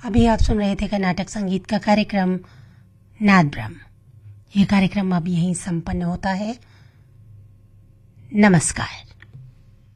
अभी आप सुन रहे थे कर्नाटक संगीत का कार्यक्रम नाद ब्रह्म। ये कार्यक्रम अब यहीं संपन्न होता है। नमस्कार।